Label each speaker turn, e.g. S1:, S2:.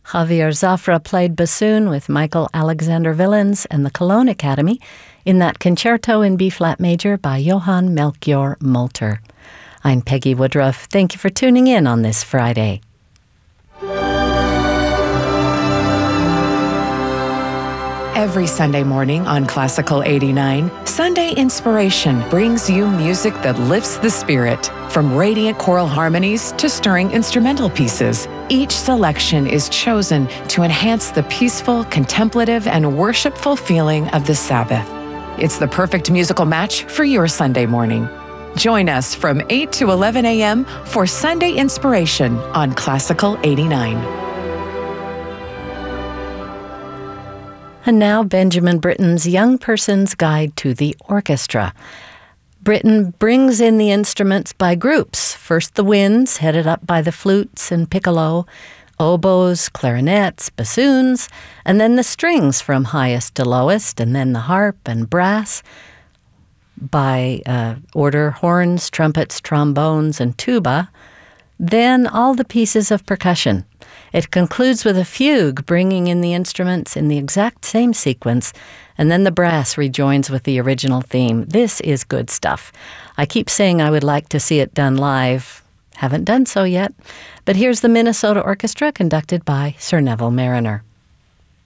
S1: Javier Zafra played bassoon with Michael Alexander Villens and the Cologne Academy in that concerto in B-flat major by Johann Melchior Molter. I'm Peggy Woodruff. Thank you for tuning in on this Friday.
S2: Every Sunday morning on Classical 89, Sunday Inspiration brings you music that lifts the spirit. From radiant choral harmonies to stirring instrumental pieces, each selection is chosen to enhance the peaceful, contemplative, and worshipful feeling of the Sabbath. It's the perfect musical match for your Sunday morning. Join us from 8 to 11 a.m. for Sunday Inspiration on Classical 89.
S1: And now Benjamin Britten's Young Person's Guide to the Orchestra. Britten brings in the instruments by groups. First the winds, headed up by the flutes and piccolo, oboes, clarinets, bassoons, and then the strings from highest to lowest, and then the harp and brass. By order, horns, trumpets, trombones, and tuba. Then all the pieces of percussion. It concludes with a fugue, bringing in the instruments in the exact same sequence, and then the brass rejoins with the original theme. This is good stuff. I keep saying I would like to see it done live. Haven't done so yet. But here's the Minnesota Orchestra conducted by Sir Neville Marriner.